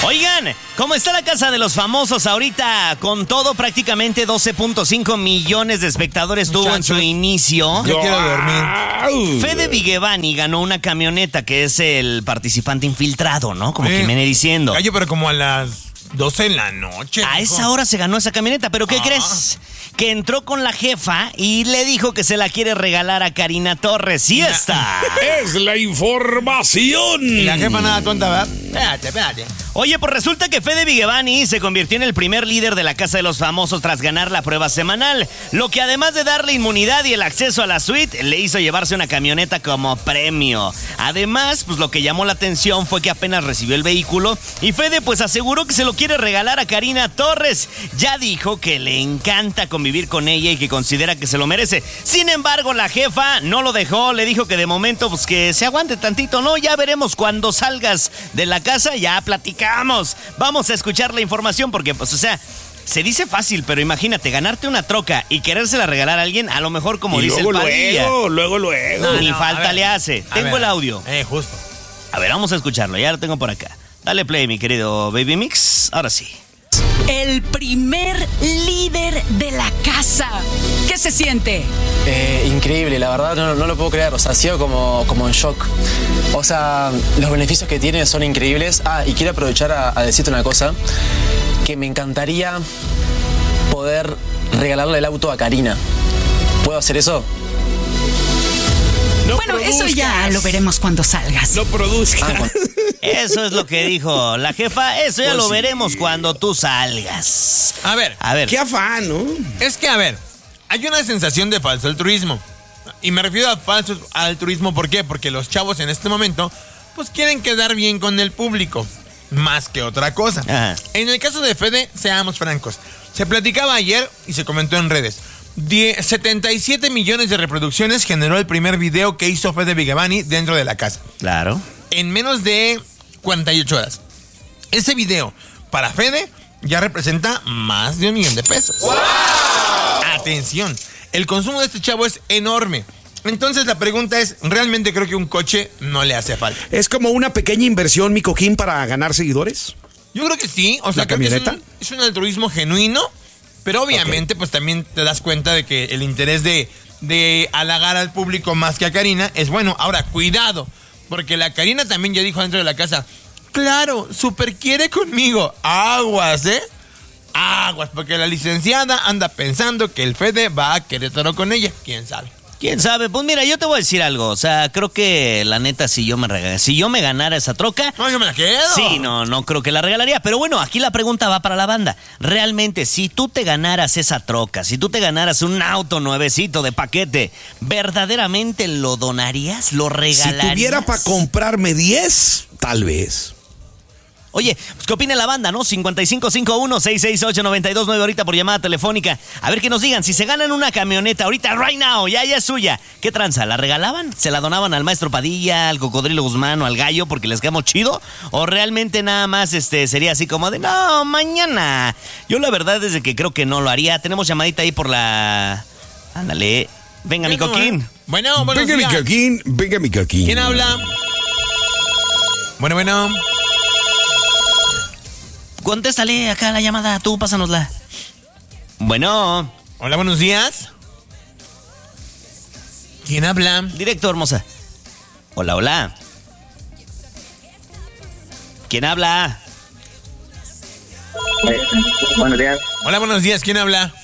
Oigan, ¿cómo está la Casa de los Famosos ahorita? Con todo, prácticamente 12.5 millones de espectadores tuvo en su inicio. Yo quiero dormir. Fede Vigevani ganó una camioneta, que es el participante infiltrado, ¿no? Como quien viene diciendo. Gallo, pero como a las 12 de la noche. A esa hora se ganó esa camioneta, pero ¿qué crees? Que entró con la jefa y le dijo que se la quiere regalar a Karina Torres. ¡Y está! ¡Es la información! Y la jefa nada tonta, ¿verdad? Espérate. Oye, pues resulta que Fede Vigevani se convirtió en el primer líder de la Casa de los Famosos tras ganar la prueba semanal, lo que además de darle inmunidad y el acceso a la suite, le hizo llevarse una camioneta como premio. Además, pues lo que llamó la atención fue que apenas recibió el vehículo y Fede pues aseguró que se lo quiere regalar a Karina Torres. Ya dijo que le encanta convivir con ella y que considera que se lo merece. Sin embargo, la jefa no lo dejó, le dijo que de momento pues que se aguante tantito, ¿no? Ya veremos cuando salgas de la casa, ya platicamos. Vamos a escuchar la información porque, pues, o sea, se dice fácil, pero imagínate, ganarte una troca y querérsela regalar a alguien, a lo mejor como y dice luego, el Padilla. luego. No, ni falta le hace. Tengo el audio. Justo. A ver, vamos a escucharlo, ya lo tengo por acá. Dale play, mi querido Baby Mix. Ahora sí. El primer líder de la casa. ¿Qué se siente? Increíble, la verdad no lo puedo creer, o sea, ha sido como en shock. O sea, los beneficios que tiene son increíbles. Y quiero aprovechar a decirte una cosa, que me encantaría poder regalarle el auto a Karina. ¿Puedo hacer eso? No Bueno, produzcas. eso ya lo veremos cuando salgas. No produzcas. Eso es lo que dijo la jefa. Eso ya Pues lo sí. veremos cuando tú salgas. A ver, Qué afán, ¿no? es que, a ver, hay una sensación de falso altruismo. Y me refiero a falso altruismo, ¿por qué? Porque los chavos en este momento, pues quieren quedar bien con el público, más que otra cosa. Ajá. En el caso de Fede, seamos francos, se platicaba ayer y se comentó en redes. 77 millones de reproducciones generó el primer video que hizo Fede Vigevani dentro de la casa. Claro. En menos de 48 horas. Ese video, para Fede, ya representa más de $1 millón de pesos. ¡Wow! Atención, el consumo de este chavo es enorme. Entonces la pregunta es, ¿realmente creo que un coche no le hace falta? ¿Es como una pequeña inversión, mi cojín, para ganar seguidores? Yo creo que sí, o sea, ¿La creo que camioneta? es un altruismo genuino, pero obviamente pues también te das cuenta de que el interés de halagar al público más que a Karina es bueno. Ahora, cuidado, porque la Karina también ya dijo dentro de la casa, claro, súper quiere conmigo. Aguas, aguas, porque la licenciada anda pensando que el Fede va a Querétaro con ella, quién sabe. ¿Quién sabe? Pues mira, yo te voy a decir algo. O sea, creo que la neta, si yo me ganara esa troca... No, yo me la quedo. Sí, no creo que la regalaría. Pero bueno, aquí la pregunta va para la banda. Realmente, si tú te ganaras esa troca, si tú te ganaras un auto nuevecito de paquete, ¿verdaderamente lo donarías? ¿Lo regalarías? Si tuviera para comprarme 10, tal vez. Oye, pues ¿qué opina la banda, no? 5551-668-929 ahorita por llamada telefónica. A ver que nos digan, si se ganan una camioneta ahorita, right now, ya es suya. ¿Qué tranza? ¿La regalaban? ¿Se la donaban al maestro Padilla, al Cocodrilo Guzmán o al Gallo porque les quedamos chido? ¿O realmente nada más sería así como de, no, mañana? Yo la verdad es de que creo que no lo haría. Tenemos llamadita ahí por la... Ándale. Venga, mi coquín. Bueno, buenos Venga, mi días. coquín, venga, mi coquín. ¿Quién habla? Bueno. Contéstale acá la llamada, tú pásanosla. Bueno, Hola, buenos días. ¿Quién habla? directo, hermosa. Hola. ¿Quién habla? Buenos días. Hola, buenos días. ¿Quién habla?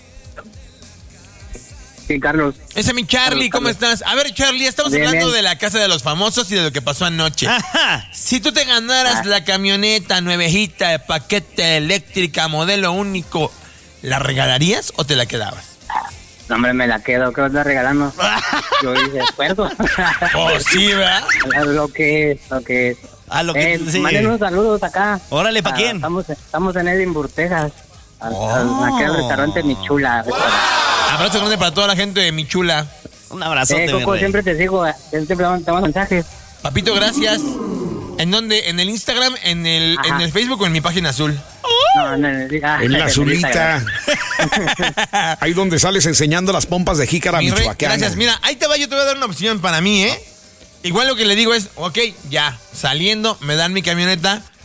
Sí, Carlos. Ese es mi Charlie, ¿cómo estás? A ver, Charlie, estamos Bien, hablando bien. de la Casa de los Famosos y de lo que pasó anoche. Ajá. Si tú te ganaras la camioneta nuevejita de paquete eléctrica, modelo único, ¿la regalarías o te la quedabas? No, hombre, me la quedo. ¿Qué vas a estar regalando? Yo hice esfuerzo. Oh, sí, ¿verdad? Lo que es. A lo que sí. Manden unos saludos acá. Órale, ¿pa' quién? Estamos en Edinburgh, Texas. Aquí al restaurante Mi Chula. Abrazo grande para toda la gente de mi chula. Un abrazote, mi Coco, rey. siempre te sigo. Siempre te mando mensajes. Papito, gracias. ¿En dónde? ¿En el Instagram? ¿En el Facebook o en mi página azul? En la azulita. Ahí donde sales enseñando las pompas de jícara Mi rey, michoacana. gracias. Mira, ahí te va, yo te voy a dar una opción para mí, Igual lo que le digo es, ok, ya, saliendo, me dan mi camioneta,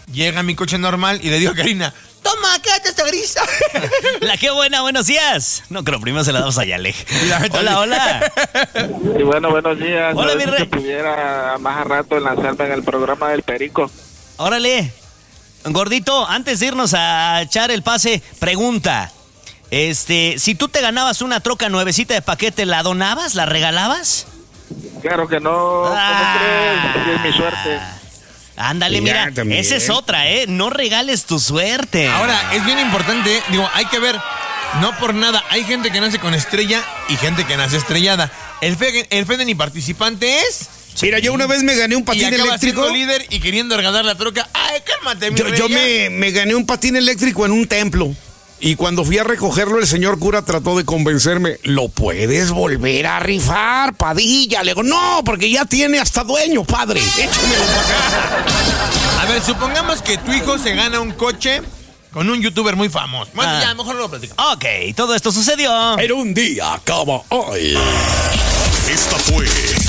Llega mi coche normal y le digo a Karina, toma, quédate esta gris. La qué buena, buenos días. No, creo primero se la damos a Yalej. Hola. Y bueno, buenos días. Hola, mi rey. Si pudiera más a rato lanzarme en el programa del Perico. Órale. Gordito, antes de irnos a echar el pase, pregunta. Si tú te ganabas una troca nuevecita de paquete, ¿la donabas? ¿La regalabas? Claro que no. ¿Cómo crees? Es mi suerte. Ándale, mira, esa es otra, ¿eh? No regales tu suerte. Ahora, es bien importante, digo, hay que ver, no por nada, hay gente que nace con estrella y gente que nace estrellada. El Fede ni participante es. Mira, yo una vez me gané un patín eléctrico. Siendo líder y queriendo regalar la troca. ¡Ay, cálmate, mi rey! Yo me gané un patín eléctrico en un templo. Y cuando fui a recogerlo, el señor cura trató de convencerme. ¿Lo puedes volver a rifar, Padilla? Le digo, no, porque ya tiene hasta dueño, padre. Échamelo para acá. A ver, supongamos que tu hijo se gana un coche con un youtuber muy famoso. Bueno, ya, mejor no lo platicamos. Ok, todo esto sucedió. Pero un día acaba hoy. Esta fue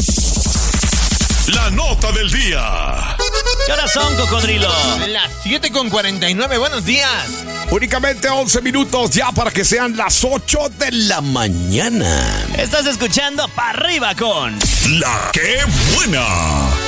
la nota del día. ¿Qué horas son, cocodrilo? Las 7:49, buenos días. Únicamente 11 minutos ya para que sean las 8 de la mañana. Estás escuchando Pa' Arriba con La que buena.